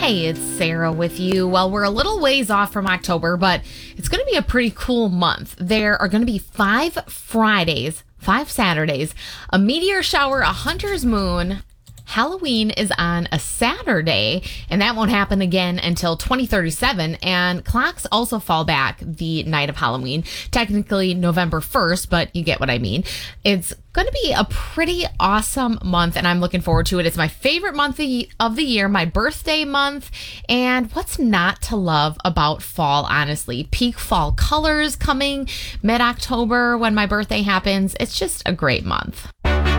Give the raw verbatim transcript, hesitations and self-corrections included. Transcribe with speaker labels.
Speaker 1: Hey, it's Sarah with you. Well, we're a little ways off from October, but it's going to be a pretty cool month. There are going to be five Fridays, five Saturdays, a meteor shower, a hunter's moon. Halloween is on a Saturday, and that won't happen again until twenty thirty-seven, and clocks also fall back the night of Halloween, technically November first, but you get what I mean. It's going to be a pretty awesome month, and I'm looking forward to it. It's my favorite month of the year, my birthday month, and what's not to love about fall, honestly? Peak fall colors coming mid-October when my birthday happens. It's just a great month.